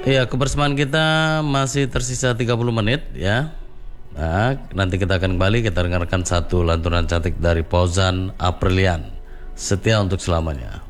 Iya, kebersamaan kita masih tersisa 30 menit ya. Nah, nanti kita akan kembali, kita dengarkan satu lantunan cantik dari Fauzan Aprillian, Setia Untuk Selamanya.